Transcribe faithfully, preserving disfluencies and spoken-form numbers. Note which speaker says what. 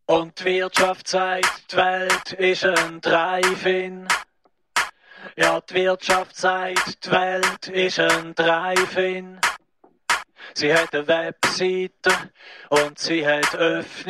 Speaker 1: Und die Wirtschaft sagt, die Welt ist ein Drive-In. Ja, die Wirtschaft sagt, die Welt ist ein Drive-In. Sie hat eine Webseite und sie hat Öffnungen.